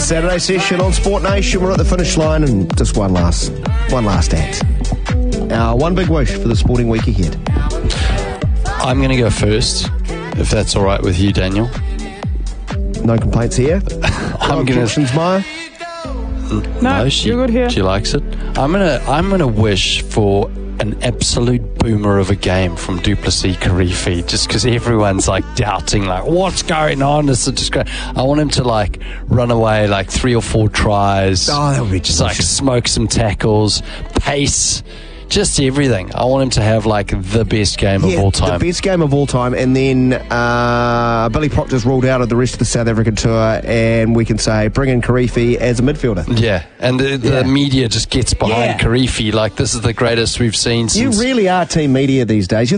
Saturday session on Sport Nation. We're at the finish line, and just one last act. Our one big wish for the sporting week ahead. I'm going to go first, if that's all right with you, Daniel. No complaints here. I'm going to. Maya? No, you're good here. She likes it. I'm gonna wish for an absolute boomer of a game from Duplessis Karifi, just because everyone's like doubting, like, what's going on? It's just great. I want him to like run away like 3 or 4 tries. Oh, that would be just like smoke some tackles, pace. Just everything. I want him to have like the best game of all time. The best game of all time. And then Billy Proctor's ruled out of the rest of the South African tour, and we can say bring in Karifi as a midfielder. Yeah, and the media just gets behind Karifi like this is the greatest we've seen since. You really are team media these days.